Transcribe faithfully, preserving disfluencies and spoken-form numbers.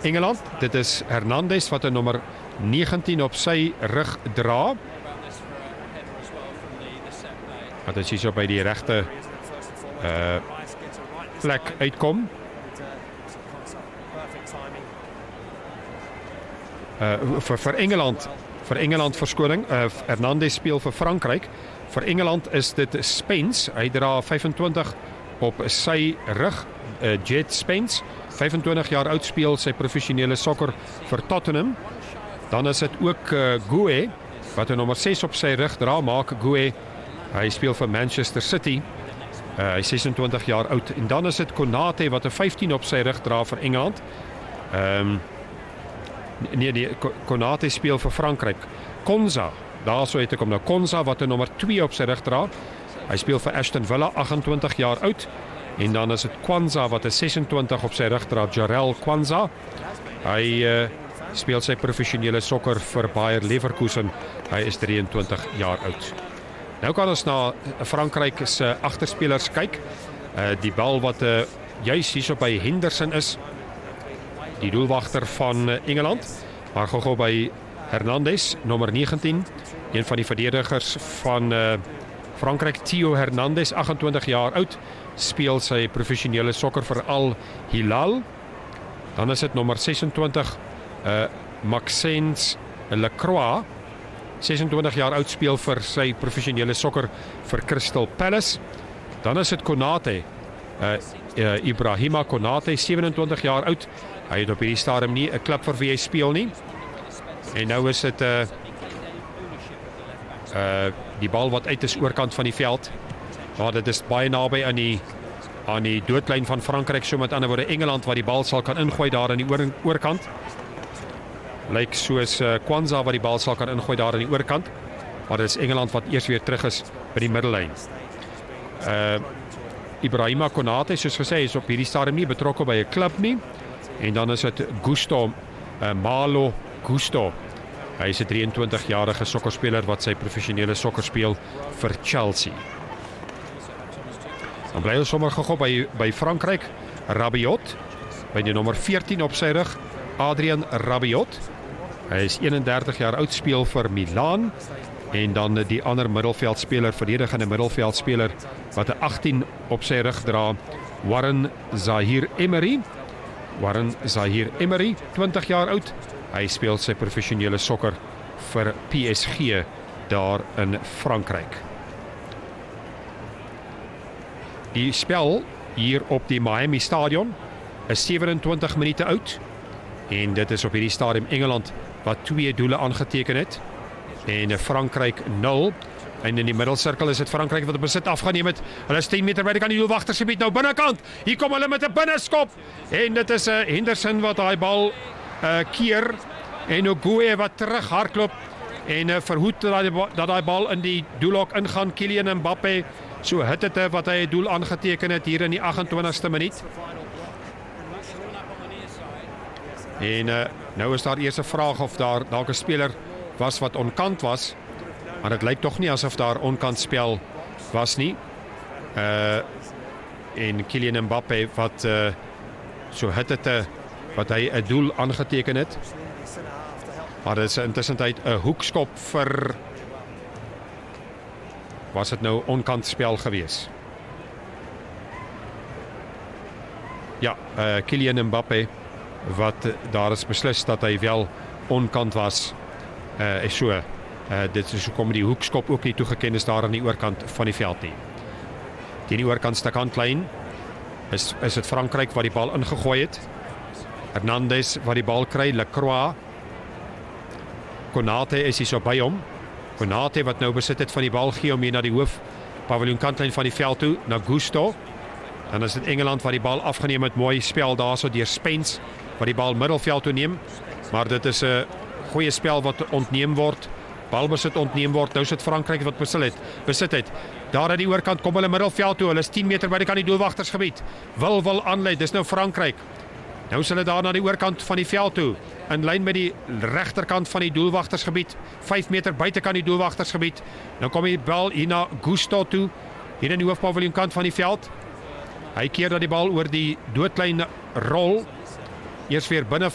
Engeland. Dit is Hernandez wat 'n nommer negentien op sy rug dra. Wat is hier so by die regte uh, plek uitkom. Uh, vir, vir Engeland, vir Engeland verskoning, uh, Hernandez speel vir Frankryk. Vir Engeland is dit Spence, hy dra vyfentwintig op sy rug, uh, Jet Spence, vyfentwintig jaar oud, speel sy professionele sokker vir Tottenham. Dan is dit ook uh, Gué, wat 'n nommer ses op sy rug dra, Mark Gué, hy speel vir Manchester City, uh, hy is sesentwintig jaar oud. En dan is dit Konate, wat 'n vyftien op sy rug dra vir Engeland. Ehm um, Nee, nee, Konate speel vir Frankryk. Konza, daar sou het ek om nou. Konza wat 'n nommer twee op sy rug dra. Hy speel vir Aston Villa, agentwintig jaar oud. En dan is dit Kwanza wat 'n sesentwintig op sy rug dra, Jarell Kwanza. Hy uh, speel sy professionele sokker vir Bayer Leverkusen. Hy is drieëntwintig jaar oud. Nou kan ons na Frankryk se agterspelers kyk. Uh, die bal wat uh, juis hierso by Henderson is, die doelwagter van Engeland, maar gou-gou by Hernandez, nommer negentien, een van die verdedigers van uh, Frankryk, Theo Hernandez, agentwintig jaar oud, speel sy professionele sokker vir Al Hilal. Dan is dit nommer sesentwintig, uh, Maxence Lacroix, sesentwintig jaar oud, speel vir sy professionele sokker vir Crystal Palace. Dan is dit Konate, uh, uh, Ibrahima Konate, sewenentwintig jaar oud. Hy het op hierdie stadium nie 'n klub vir wie hy speel nie. En nou is dit 'n uh, uh, die bal wat uit is oorkant van die veld. Maar dit is baie naby aan die aan die doodlyn van Frankryk, so met ander woorde Engeland wat die bal sal kan ingooi daar aan die oor, oorkant. Lyk soos uh, Kwanza wat die bal sal kan ingooi daar aan die oorkant. Maar dit is Engeland wat eers weer terug is by die middellyn. Uh, Ibrahima Konate, soos gesê, is op hierdie stadium nie betrokke by 'n klub nie. En dan is dit Gusto, uh, Malo Gusto. Hy is 'n drieëntwintig-jarige sokkerspeler wat sy professionele sokker speel vir Chelsea. Dan bly ons sommer gou by, by Frankryk, Rabiot, by die nommer veertien op sy rug, Adrien Rabiot. Hy is eenendertig jaar oud, speel vir Milan. En dan die ander middelveldspeler, verdedigende middelveldspeler, wat 'n agtien op sy rug dra, Warren Zaïre-Emery. Warren Zaïre-Emery, twintig jaar oud. Hy speel sy professionele sokker vir P S G daar in Frankryk. Die spel hier op die Miami Stadion is sewenentwintig minute oud. En dit is op hierdie stadium Engeland wat twee doele aangeteken het. En Frankryk nul. En in die middelsirkel is dit Frankryk wat op besit afgeneem het. Hulle is tien meter by die kan die doelwagtersgebied nou binnekant. Hier kom hulle met 'n binneskop. En dit is 'n uh, Henderson wat daai bal uh, keer. En Ogoe wat terug hardloop en uh, verhoed dat daai bal in die doelhok ingaan. Kylian Mbappé, so hit dit wat hy 'n doel aangeteken het hier in die agentwintigste minuut. En uh, nou is daar eers 'n vraag of daar dalk 'n speler was wat onkant was. Maar dit lyk tog nie asof daar onkant spel was nie. Uh, en Kylian Mbappé wat uh, so hit het uh, wat hy 'n doel aangeteken het. Maar dit is intussen tyd 'n hoekskop vir, was dit nou onkant spel gewees? Ja, uh, Kylian Mbappé wat uh, daar is beslis dat hy wel onkant was. Uh, is so. Uh, dit is hoekom die hoekskop ook nie toegeken is daar aan die oorkant van die veld nie. Teen die oorkantste kantlyn is, is dit Frankryk wat die bal ingegooi het. Hernandez wat die bal kry, Lacroix. Konate is hier so by hom. Konate wat nou besit het van die bal, gee hom hier na die hoof paviljoen kantlyn van die veld toe, na Gusto. Dan is dit Engeland wat die bal afgeneem het, mooi spel daar so deur Spence wat die bal middelveld toe neem. Maar dit is 'n uh, goeie spel wat ontneem word. Balbesit ontneem word. Nou sit Frankryk wat besit het. Besit het. Daar aan die oorkant kom hulle middelveld toe. Hulle is tien meter by die kan die doelwagtersgebied. Wil wil aanlei. Dis nou Frankryk. Nou is hulle daar na die oorkant van die veld toe. In lyn met die regterkant van die doelwagtersgebied. vyf meter buite kan die doelwagtersgebied. Nou kom die bal hier na Gusto toe. Hier in die hoofpaviljoen kant van die veld. Hy keer dat die bal oor die doodlyn rol. Eers weer binne